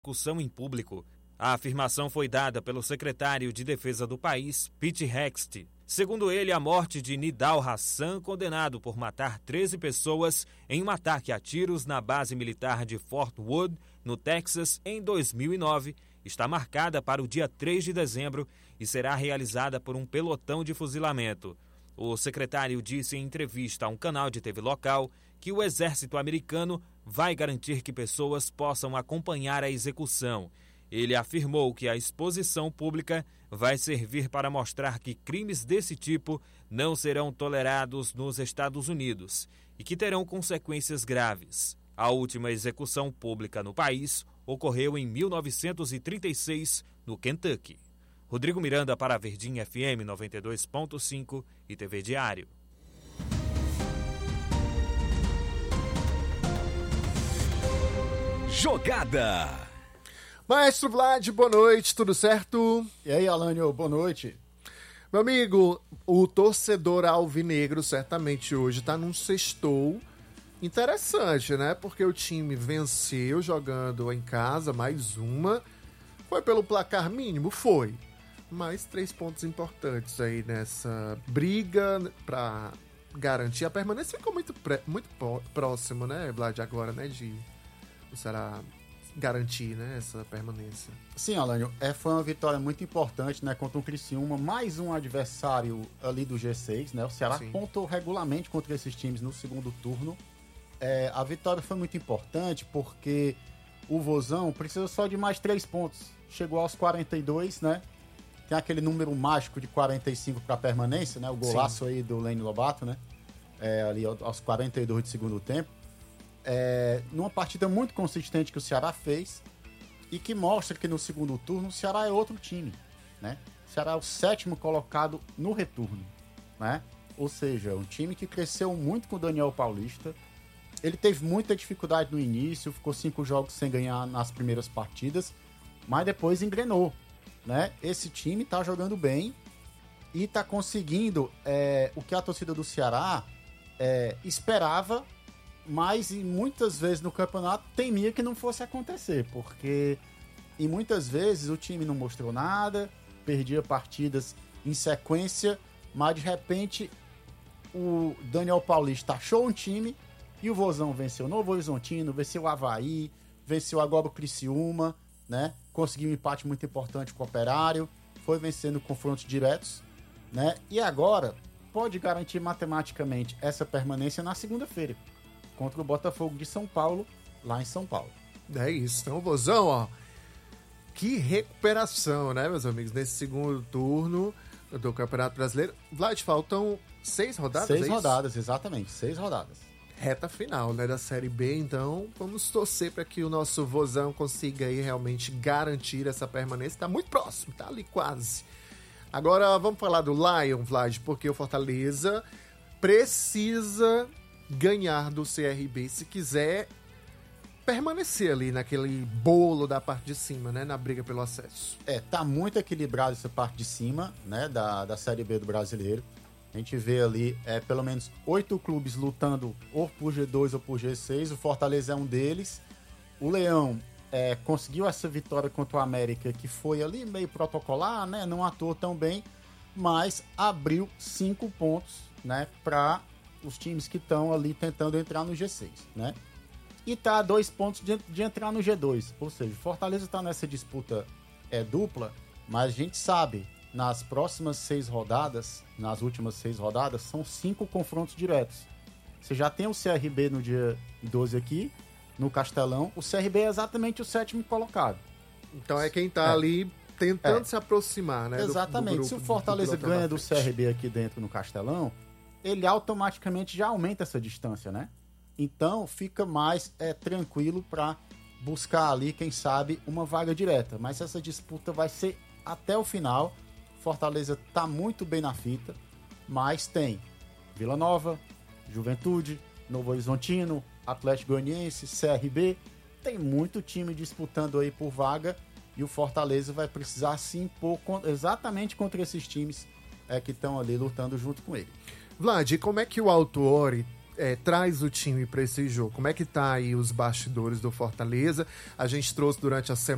execução em público. A afirmação foi dada pelo secretário de Defesa do país, Pete Hegseth. Segundo ele, a morte de Nidal Hassan, condenado por matar 13 pessoas em um ataque a tiros na base militar de Fort Wood, no Texas, em 2009, está marcada para o dia 3 de dezembro e será realizada por um pelotão de fuzilamento. O secretário disse em entrevista a um canal de TV local que o exército americano vai garantir que pessoas possam acompanhar a execução. Ele afirmou que a exposição pública vai servir para mostrar que crimes desse tipo não serão tolerados nos Estados Unidos e que terão consequências graves. A última execução pública no país ocorreu em 1936, no Kentucky. Rodrigo Miranda para a Verdinha FM 92.5 e TV Diário. Jogada. Maestro Vlad, boa noite, tudo certo? E aí, Alânio, boa noite. Meu amigo, o torcedor alvinegro certamente hoje está num sextou interessante, né? Porque o time venceu jogando em casa, mais uma. Foi pelo placar mínimo? Foi. Mas 3 pontos importantes aí nessa briga para garantir a permanência. Ficou muito próximo, né, Vlad, agora, né, de o Ceará garantir, né, essa permanência. Sim, Alânio, foi uma vitória muito importante, né, contra o Criciúma, mais um adversário ali do G6, né, o Ceará pontuou regularmente contra esses times no segundo turno. A vitória foi muito importante porque o Vozão precisa só de mais 3 pontos, chegou aos 42, né, tem aquele número mágico de 45 para permanência, né, o golaço aí do Lene Lobato, né, ali aos 42 de segundo tempo. Numa partida muito consistente que o Ceará fez e que mostra que no segundo turno o Ceará é outro time, né? O Ceará é o 7º colocado no retorno, né? Ou seja, um time que cresceu muito com o Daniel Paulista. Ele teve muita dificuldade no início, ficou 5 jogos sem ganhar nas primeiras partidas, mas depois engrenou, né? Esse time tá jogando bem e tá conseguindo o que a torcida do Ceará esperava, mas e muitas vezes no campeonato temia que não fosse acontecer, porque e muitas vezes o time não mostrou nada, perdia partidas em sequência, mas de repente o Daniel Paulista achou um time e o Vozão venceu o Novo Horizontino, venceu o Avaí, venceu agora o Criciúma, né? Conseguiu um empate muito importante com o Operário, foi vencendo confrontos diretos, né? E agora pode garantir matematicamente essa permanência na segunda-feira contra o Botafogo de São Paulo, lá em São Paulo. É isso, então, Vozão, ó, que recuperação, né, meus amigos, nesse segundo turno do Campeonato Brasileiro. Vlad, faltam 6 rodadas, 6 rodadas, exatamente, 6 rodadas. Reta final, né, da Série B, então vamos torcer para que o nosso Vozão consiga aí realmente garantir essa permanência. Tá muito próximo, tá ali quase. Agora vamos falar do Lion, Vlad, porque o Fortaleza precisa ganhar do CRB se quiser permanecer ali naquele bolo da parte de cima, né, na briga pelo acesso. Tá muito equilibrado essa parte de cima, né, da Série B do Brasileiro. A gente vê ali pelo menos 8 clubes lutando ou por G2 ou por G6, o Fortaleza é um deles. O Leão conseguiu essa vitória contra o América, que foi ali meio protocolar, né, não atuou tão bem, mas abriu 5 pontos, né, para os times que estão ali tentando entrar no G6, né? E tá a 2 pontos de entrar no G2. Ou seja, Fortaleza tá nessa disputa dupla, mas a gente sabe, nas próximas 6 rodadas, nas últimas 6 rodadas, são 5 confrontos diretos. Você já tem o CRB no dia 12 aqui, no Castelão. O CRB é exatamente o 7º colocado. Então é quem tá ali tentando se aproximar, né? Exatamente. Do grupo, se o Fortaleza ganha do frente. CRB aqui dentro no Castelão, ele automaticamente já aumenta essa distância, né? Então fica mais tranquilo para buscar ali, quem sabe, uma vaga direta. Mas essa disputa vai ser até o final. Fortaleza tá muito bem na fita, mas tem Vila Nova, Juventude, Novo Horizontino, Atlético Goianiense, CRB. Tem muito time disputando aí por vaga e o Fortaleza vai precisar se impor exatamente contra esses times que estão ali lutando junto com ele. Vlad, como é que o Autuori traz o time para esse jogo? Como é que tá aí os bastidores do Fortaleza? A gente trouxe durante a semana